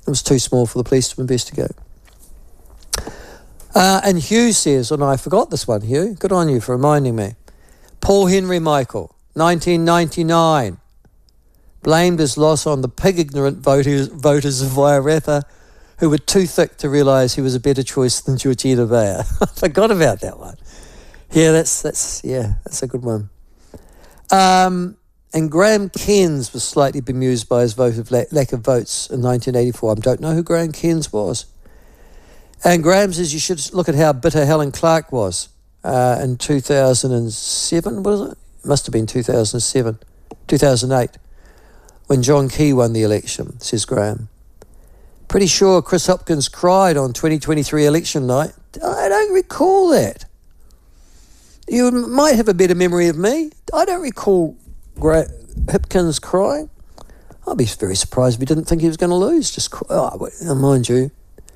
It was too small for the police to investigate. And Hugh says, and I forgot this one, Hugh. Good on you for reminding me. Paul Henry Michael, 1999. Blamed his loss on the pig-ignorant voters of Waiaratha who were too thick to realise he was a better choice than Georgina Bayer. I forgot about that one. Yeah, that's a good one. And Graham Cairns was slightly bemused by his vote of lack of votes in 1984. I don't know who Graham Cairns was. And Graham says you should look at how bitter Helen Clark was in 2007, was it? It must have been 2008, when John Key won the election, says Graham. Pretty sure Chris Hopkins cried on 2023 election night. I don't recall that. You might have a better memory of me. I don't recall Hopkins crying. I'd be very surprised if he didn't think he was going to lose. Mind you.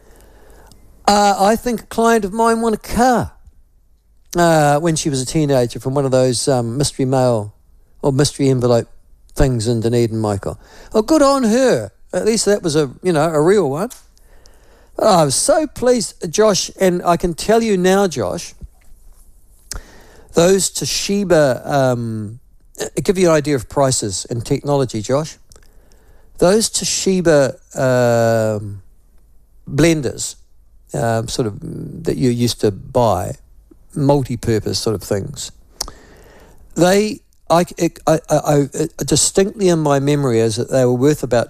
I think a client of mine won a car when she was a teenager from one of those mystery mail or mystery envelope things in Dunedin, Michael. Oh, good on her. At least that was a real one. I was so pleased, Josh, and I can tell you now, Josh, those Toshiba, give you an idea of prices and technology, Josh. Those Toshiba blenders, sort of that you used to buy, multi-purpose sort of things. I distinctly in my memory is that they were worth about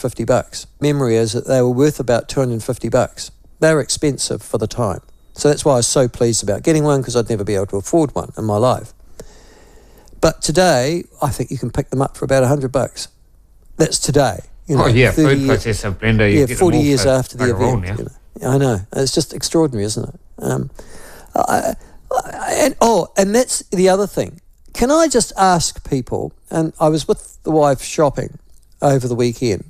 $250. They were expensive for the time. So that's why I was so pleased about getting one, because I'd never be able to afford one in my life. But today, I think you can pick them up for about $100. That's today. Food processor blender. You get 40 years after the event. I know. It's just extraordinary, isn't it? And that's the other thing. Can I just ask people, and I was with the wife shopping over the weekend.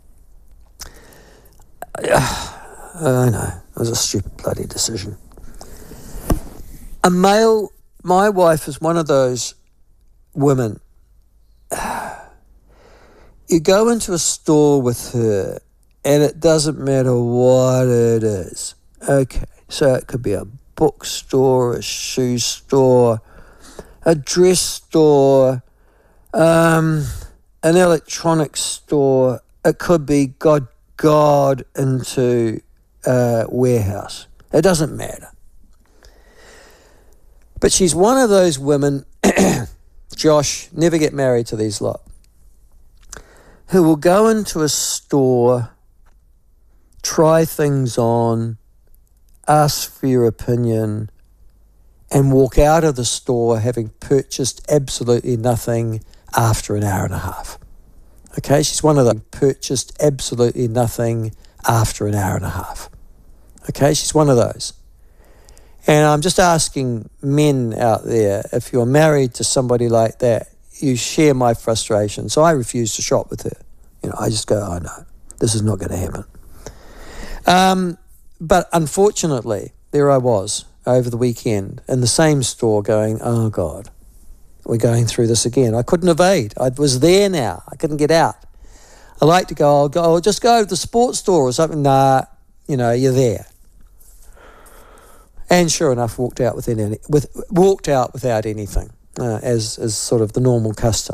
I know, it was a stupid bloody decision. My wife is one of those women. You go into a store with her and it doesn't matter what it is. Okay, so it could be a bookstore, a shoe store, a dress store, an electronics store. It could be God into a warehouse. It doesn't matter. But she's one of those women, Josh, never get married to these lot, who will go into a store, try things on, ask for your opinion, and walk out of the store having purchased absolutely nothing after an hour and a half. Okay, she's one of them, purchased absolutely nothing after an hour and a half. Okay, she's one of those. And I'm just asking men out there, if you're married to somebody like that, you share my frustration. So I refuse to shop with her. I just go, oh no, this is not going to happen. But unfortunately, there I was over the weekend in the same store going, oh God, we're going through this again. I couldn't evade. I was there now. I couldn't get out. I like to go, I'll just go to the sports store or something. Nah, you're there. And sure enough, walked out without anything, as sort of the normal custom.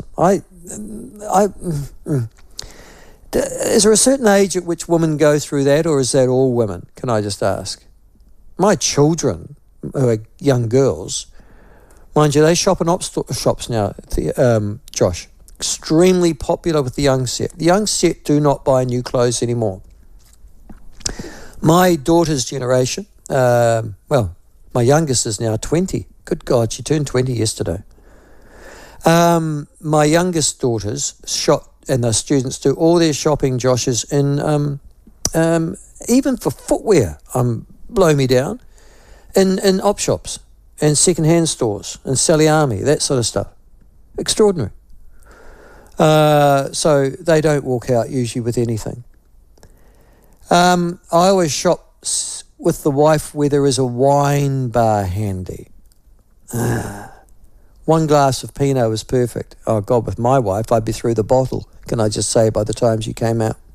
Is there a certain age at which women go through that, or is that all women? Can I just ask? My children, who are young girls, mind you, they shop in shops now, Josh. Extremely popular with the young set. The young set do not buy new clothes anymore. My daughter's generation, my youngest is now 20. Good God, she turned 20 yesterday. My youngest daughters shop, and the students do all their shopping, Josh, is in, even for footwear, blow me down, in op shops and second-hand stores and Sally Army, that sort of stuff. Extraordinary. So they don't walk out usually with anything. I always shop with the wife where there is a wine bar handy. One glass of Pinot was perfect. Oh God, with my wife, I'd be through the bottle, can I just say, by the time she came out.